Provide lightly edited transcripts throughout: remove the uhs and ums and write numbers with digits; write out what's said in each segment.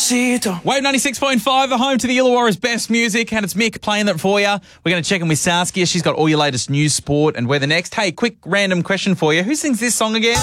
Despacito. Wave 96.5, the home to the Illawarra's best music, and it's Mick playing that for you. We're going to check in with Saskia. She's got all your latest news, sport, and weather next. Hey, quick random question for you. Who sings this song again?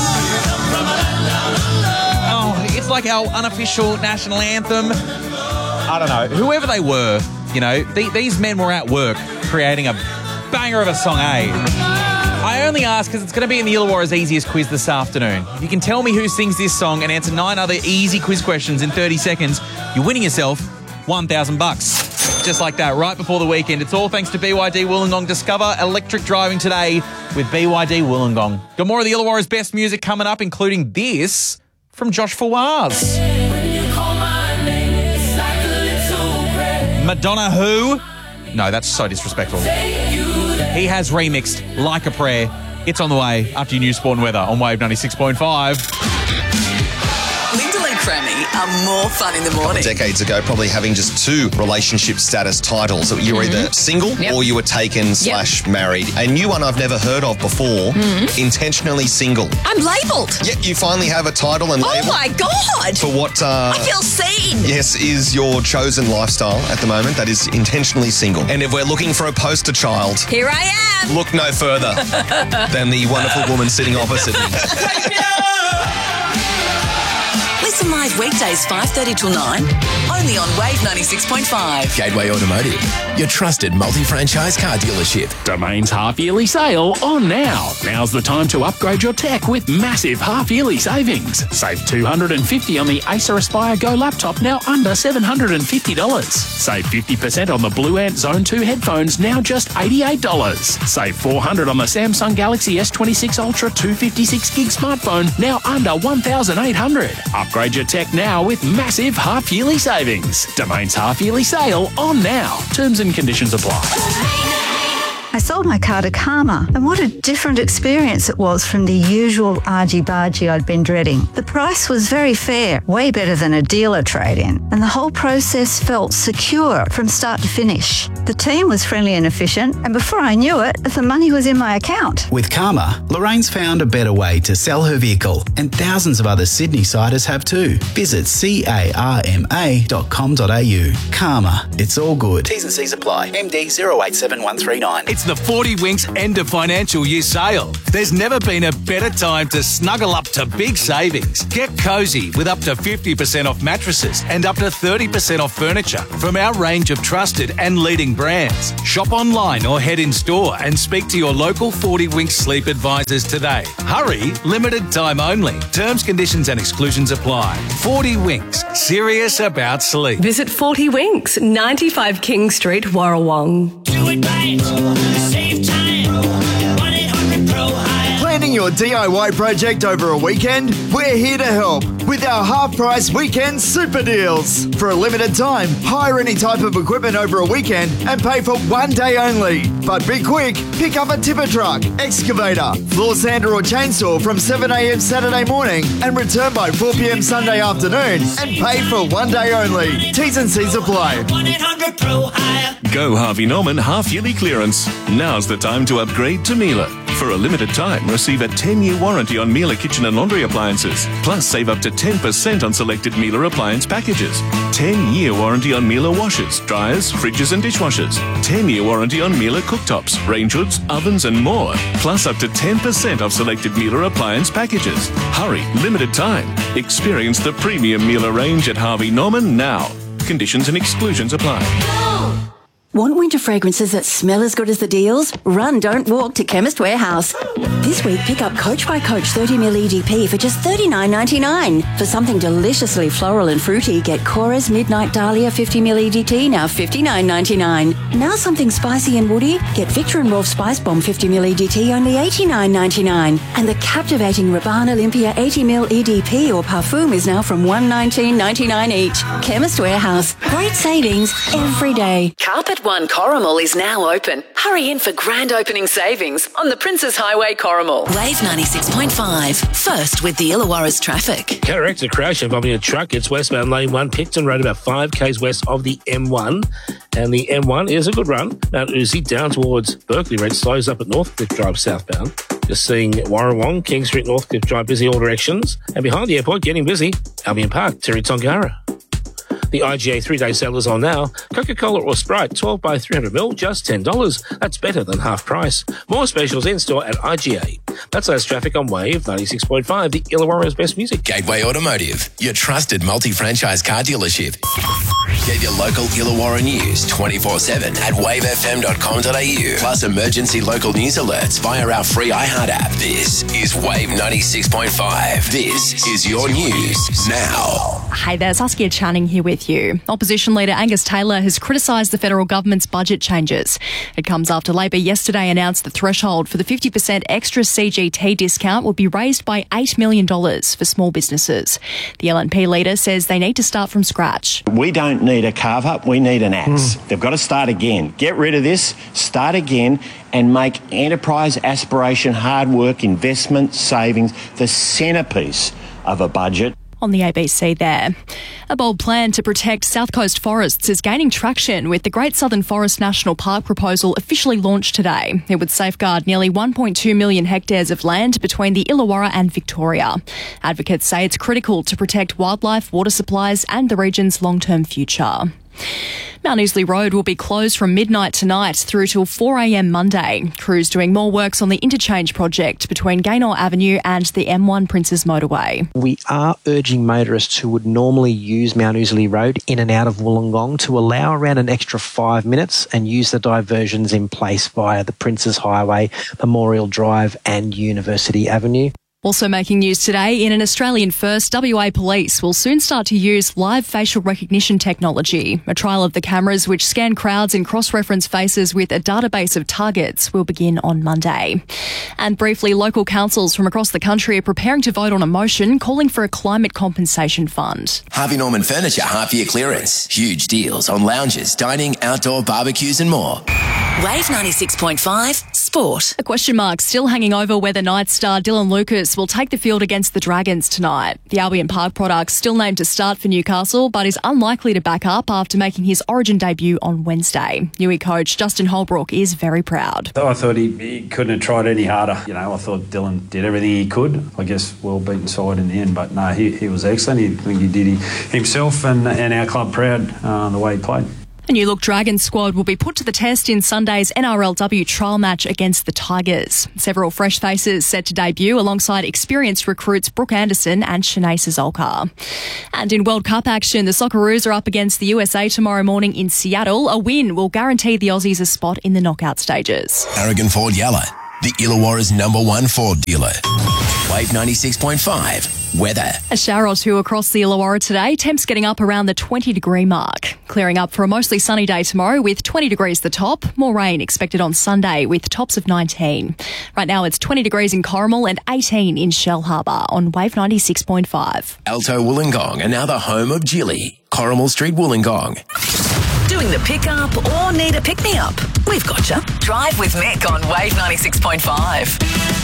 Oh, it's like our unofficial national anthem. I don't know. Whoever they were, you know, these men were at work creating a banger of a song, eh? I only ask because it's going to be in the Illawarra's easiest quiz this afternoon. If you can tell me who sings this song and answer 9 other easy quiz questions in 30 seconds, you're winning yourself $1,000. Just like that, right before the weekend. It's all thanks to BYD Wollongong. Discover electric driving today with BYD Wollongong. Got more of the Illawarra's best music coming up, including this from Josh Fawaz. Madonna who? No, that's so disrespectful. He has remixed Like a Prayer. It's on the way after your news, sport and weather on Wave 96.5. Lyndall and Crammy are more fun in the morning. Decades ago, probably having just 2 relationship status titles. So you were either single or you were taken / married. A new one I've never heard of before, intentionally single. I'm labelled. Yeah, you finally have a title and label. Oh my God. For what... I feel seen. Yes, is your chosen lifestyle at the moment. That is intentionally single. And if we're looking for a poster child... Here I am. Look no further than the wonderful woman sitting opposite me. Listen live weekdays 5:30 till 9, only on Wave 96.5. Gateway Automotive, your trusted multi-franchise car dealership. Domain's half-yearly sale on now. Now's the time to upgrade your tech with massive half-yearly savings. Save $250 on the Acer Aspire Go laptop, now under $750. Save 50% on the Blue Ant Zone 2 headphones, now just $88. Save $400 on the Samsung Galaxy S26 Ultra 256 gig smartphone, now under $1,800. Upgrade your tech now with massive half-yearly savings. Domain's half-yearly sale on now. Terms and conditions apply. I sold my car to Karma, and what a different experience it was from the usual argy-bargy I'd been dreading. The price was very fair, way better than a dealer trade-in, and the whole process felt secure from start to finish. The team was friendly and efficient, and before I knew it, the money was in my account. With Karma, Lorraine's found a better way to sell her vehicle, and thousands of other Sydney-siders have too. Visit carma.com.au. Karma, it's all good. T's and C's apply. MD 087139. It's the 40 Winks end of financial year sale. There's never been a better time to snuggle up to big savings. Get cosy with up to 50% off mattresses and up to 30% off furniture from our range of trusted and leading brands. Shop online or head in store and speak to your local 40 Winks sleep advisors today. Hurry, limited time only. Terms, conditions and exclusions apply. 40 Winks, serious about sleep. Visit 40 Winks, 95 King Street, Warrawong. Do it right. Save time. 1-800-PRO-HIRE. Planning your DIY project over a weekend? We're here to help with our half-price weekend super deals. For a limited time, hire any type of equipment over a weekend and pay for 1 day only. But be quick, pick up a tipper truck, excavator, floor sander or chainsaw from 7 a.m. Saturday morning and return by 4 p.m. Sunday afternoon and pay for 1 day only. T's and C's apply. 1-800-PRO-HIRE. Go Harvey Norman half-yearly clearance. Now's the time to upgrade to Miele. For a limited time, receive a 10-year warranty on Miele kitchen and laundry appliances. Plus, save up to 10% on selected Miele appliance packages. 10-year warranty on Miele washers, dryers, fridges and dishwashers. 10-year warranty on Miele cooktops, range hoods, ovens and more. Plus, up to 10% off selected Miele appliance packages. Hurry, limited time. Experience the premium Miele range at Harvey Norman now. Conditions and exclusions apply. Want winter fragrances that smell as good as the deals? Run, don't walk to Chemist Warehouse. This week, pick up Coach by Coach 30ml EDP for just $39.99. For something deliciously floral and fruity, get Cora's Midnight Dahlia 50ml EDT, now $59.99. Now something spicy and woody? Get Victor and Rolf Spice Bomb 50ml EDT, only $89.99. And the captivating Rabanne Olympia 80ml EDP or Parfum is now from $119.99 each. Chemist Warehouse. Great savings every day. Carpet One Corrimal is now open. Hurry in for grand opening savings on the Princes Highway Corrimal. Wave 96.5. First with the Illawarra's traffic. Correct, a crash involving a truck. It's westbound lane 1, Picton Road, about 5 k's west of the M1. And the M1 is a good run. Mount Uzi down towards Berkeley Red slows up at Northcliffe Drive southbound. Just seeing Warrawong, King Street, Northcliffe Drive busy all directions. And behind the airport, getting busy, Albion Park, Terry Tongara. The IGA 3-day sale is on now. Coca-Cola or Sprite, 12 by 300ml, just $10. That's better than half price. More specials in-store at IGA. That's less traffic on Wave 96.5, the Illawarra's best music. Gateway Automotive, your trusted multi-franchise car dealership. Get your local Illawarra news 24/7 at wavefm.com.au. Plus emergency local news alerts via our free iHeart app. This is Wave 96.5. This is your news now. Hey there, Saskia Channing here with you. Opposition leader Angus Taylor has criticised the federal government's budget changes. It comes after Labor yesterday announced the threshold for the 50% extra CGT discount will be raised by $8 million for small businesses. The LNP leader says they need to start from scratch. We don't need a carve up, we need an axe. They've got to start again. Get rid of this, start again, and make enterprise, aspiration, hard work, investment, savings the centrepiece of a budget. On the ABC there. A bold plan to protect South Coast forests is gaining traction with the Great Southern Forest National Park proposal officially launched today. It would safeguard nearly 1.2 million hectares of land between the Illawarra and Victoria. Advocates say it's critical to protect wildlife, water supplies and the region's long-term future. Mount Ousley Road will be closed from midnight tonight through till 4 a.m. Monday. Crews doing more works on the interchange project between Gaynor Avenue and the M1 Princes Motorway. We are urging motorists who would normally use Mount Ousley Road in and out of Wollongong to allow around an extra 5 minutes and use the diversions in place via the Princes Highway, Memorial Drive and University Avenue. Also making news today, in an Australian first, WA Police will soon start to use live facial recognition technology. A trial of the cameras which scan crowds and cross-reference faces with a database of targets will begin on Monday. And briefly, local councils from across the country are preparing to vote on a motion calling for a climate compensation fund. Harvey Norman Furniture half-year clearance. Huge deals on lounges, dining, outdoor barbecues and more. Wave 96.5 Sport. A question mark still hanging over whether Knights star Dylan Lucas will take the field against the Dragons tonight. The Albion Park product still named to start for Newcastle, but is unlikely to back up after making his Origin debut on Wednesday. Newey coach Justin Holbrook is very proud. I thought he couldn't have tried any harder. I thought Dylan did everything he could. I guess well-beaten side in the end, but no, he was excellent. I think he did himself and our club proud the way he played. A new look Dragons squad will be put to the test in Sunday's NRLW trial match against the Tigers. Several fresh faces set to debut alongside experienced recruits Brooke Anderson and Shanae Sazolka. And in World Cup action, the Socceroos are up against the USA tomorrow morning in Seattle. A win will guarantee the Aussies a spot in the knockout stages. Aragon Ford Yalla, the Illawarra's #1 Ford dealer. Wave 96.5. Weather. A shower or two across the Illawarra today. Temps getting up around the 20-degree mark. Clearing up for a mostly sunny day tomorrow with 20 degrees the top. More rain expected on Sunday with tops of 19. Right now it's 20 degrees in Corrimal and 18 in Shell Harbour on Wave 96.5. Alto Wollongong, and now the home of Gilly. Corrimal Street, Wollongong. Doing the pick-up or need a pick-me-up? We've got you. Drive with Mick on Wave 96.5.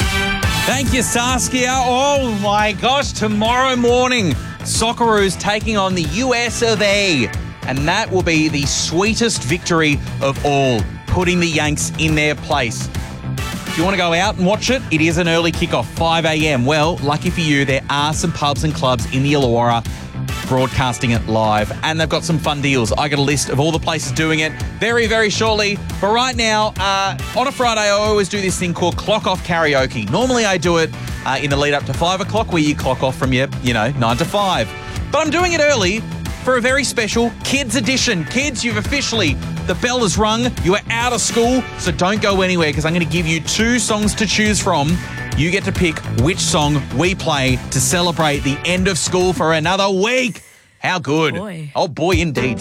Thank you, Saskia. Oh my gosh, tomorrow morning, Socceroos taking on the US of A. And that will be the sweetest victory of all, putting the Yanks in their place. If you want to go out and watch it, it is an early kickoff, 5 a.m. Well, lucky for you, there are some pubs and clubs in the Illawarra broadcasting it live, and they've got some fun deals. I got a list of all the places doing it very, very shortly. But right now, on a Friday, I always do this thing called Clock Off Karaoke. Normally, I do it in the lead up to 5 o'clock, where you clock off from your, 9 to 5. But I'm doing it early for a very special kids edition. Kids, the bell has rung. You are out of school, so don't go anywhere, because I'm going to give you 2 songs to choose from. You get to pick which song we play to celebrate the end of school for another week. How good. Boy. Oh, boy, indeed.